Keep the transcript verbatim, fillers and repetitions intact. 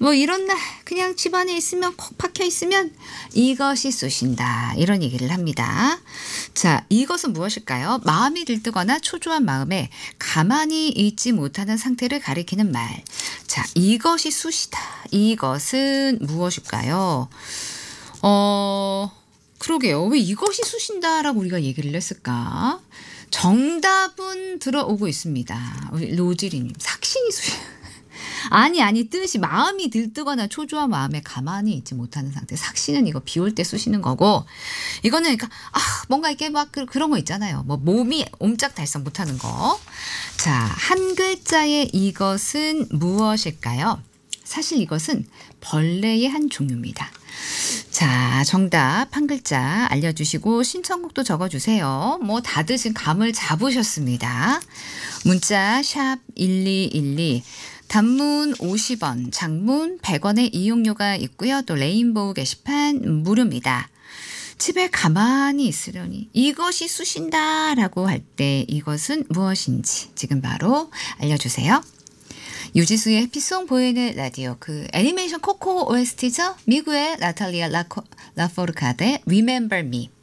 뭐 이런 날 그냥 집안에 있으면 콕 박혀 있으면 이것이 쑤신다 이런 얘기를 합니다. 자, 이것은 무엇일까요? 마음이 들뜨거나 초조한 마음에 가만히 있지 못하는 상태를 가리키는 말. 자, 이것이 쑤시다. 이것은 무엇일까요? 어, 그러게요. 왜 이것이 쑤신다라고 우리가 얘기를 했을까? 정답은 들어오고 있습니다. 우리 로지리님, 삭신이 쑤시. 아니 아니 뜻이 마음이 들뜨거나 초조한 마음에 가만히 있지 못하는 상태. 삭신은 이거 비 올 때 쑤시는 거고, 이거는 그러니까 아 뭔가 이렇게 막 그, 그런 거 있잖아요. 뭐 몸이 옴짝달싹 못하는 거. 자, 한 글자의 이것은 무엇일까요? 사실 이것은 벌레의 한 종류입니다. 자, 정답 한 글자 알려주시고 신청곡도 적어주세요. 뭐 다들 지금 감을 잡으셨습니다. 문자 샵 일이일이, 단문 오십 원, 장문 백 원의 이용료가 있고요. 또 레인보우 게시판 무료입니다. 집에 가만히 있으려니 이것이 쑤신다라고 할 때 이것은 무엇인지 지금 바로 알려주세요. 유지수의 해피송 보이는 라디오, 그 애니메이션 코코 오에스티죠. 미국의 나탈리아 라코, 라포르카드의 Remember Me.